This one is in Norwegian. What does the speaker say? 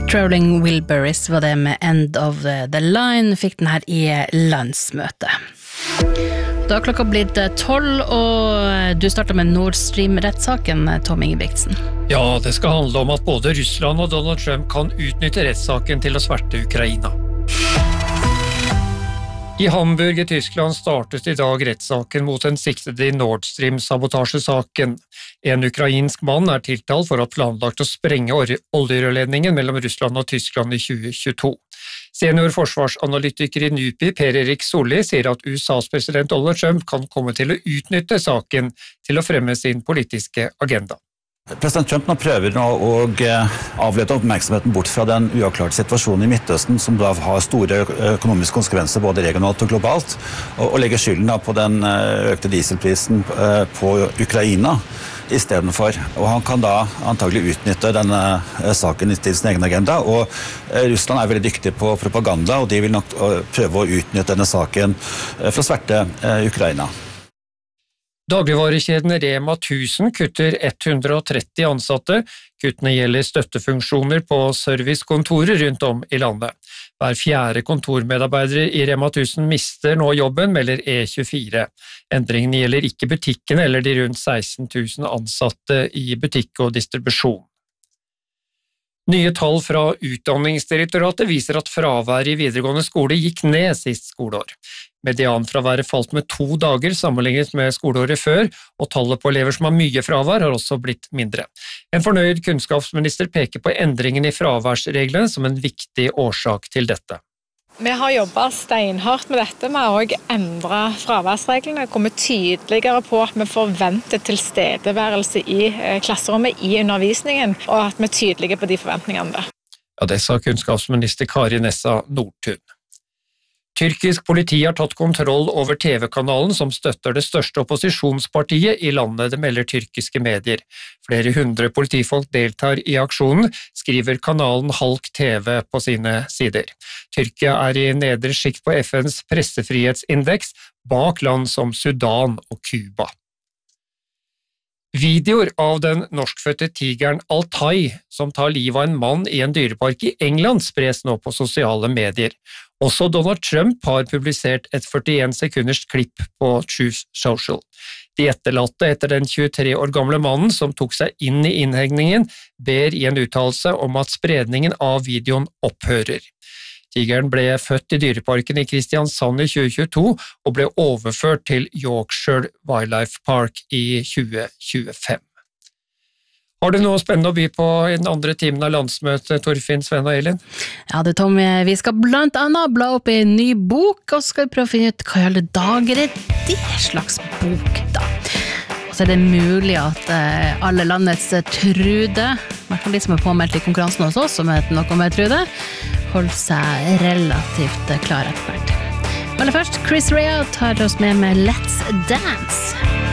Strolling Wilburys var det med End of the Line, fikk den her i landsmøtet. Da har klokka blitt 12, og du startet med Nord Stream-rettssaken, Tom Ingebrigtsen. Ja, det skal handle om at både Russland og Donald Trump kan utnytte rettssaken til å sverte Ukraina. I Hamburg i Tyskland startet i dag rettssaken mot en siktede i Nord Stream-sabotasjesaken. En ukrainsk mann tiltalt for å ha planlagt å sprenge oljerørledningen mellom Russland og Tyskland i 2022. Senior forsvarsanalytiker i NUPI, Per-Erik Solli, sier at USAs president Donald Trump kan komme til å utnytte saken til å fremme sin politiske agenda. President Trump nå prøver å avlede oppmerksomheten bort fra den uavklarte situasjonen i Midtøsten, som da har store økonomiske konsekvenser både regionalt og globalt, og legger skylden på den økte dieselprisen på Ukraina i stedet for. Og han kan da antagelig utnytte denne saken til sin egen agenda, og Russland veldig dyktig på propaganda, og de vil nok prøve å utnytte denne saken for å sverte Ukraina. Dagligvarekjeden Rema 1000 kutter 130 ansatte. Kuttene gjelder støttefunksjoner på servicekontorer rundt om i landet. Hver fjerde kontormedarbeider i Rema 1000 mister nå jobben, melder E24. Endringene gjelder ikke butikkene eller de rundt 16 000 ansatte i butikk og distribusjon. Nye tall fra Utdanningsdirektoratet viser at fraværet i videregående skole gikk ned sist skoleår. Medianfraværet falt med 2 dager sammenlignet med skoleåret før, og tallet på elever som har mye fravær har også blitt mindre. En fornøyd kunnskapsminister peker på endringen i fraværsreglene som en viktig årsak til dette. Vi har jobbet steinhardt med dette. Vi har også endret fraværsreglene, kommet tydeligere på at vi forventer tilstedeværelse i klasserommet i undervisningen, og at vi er tydelige på de forventningene. Ja, det sa kunnskapsminister Kari Nessa Nordtun. Tyrkisk politi har tatt kontroll over TV-kanalen som støtter det største opposisjonspartiet i landet, det melder tyrkiske medier. Flere 100 politifolk deltar i aksjonen, skriver kanalen Halk TV på sine sider. Tyrkia i nedre sjikt på FNs pressefrihetsindeks, bak land som Sudan og Kuba. Videoer av den norskfødte tigeren Altai, som tar livet av en mann i en dyrepark i England, spres nå på sosiale medier. Også Donald Trump har publisert et 41 sekunders klipp på Truth Social. De etterlatte etter den 23 år gamle mannen som tok seg inn i innhegningen, ber i en uttalelse om at spredningen av videoen opphører. Tigeren ble født i dyreparken i Kristiansand i 2022 og ble overført til Yorkshire Wildlife Park i 2025. Har du noe spennende å by på i den andre timen av landsmøtet, Torfinn, Sven og Elin? Ja, det Tom, vi skal blant annet bla opp i en ny bok, og skal prøve å finne ut hva i alle dager det slags bok da. Og så det mulig at alle landets Trude, i hvert fall de som påmeldt i konkurransen hos oss, som heter noe med Trude, holder seg relativt klar etter hvert. Men først, Chris Rea tar oss med Let's Dance.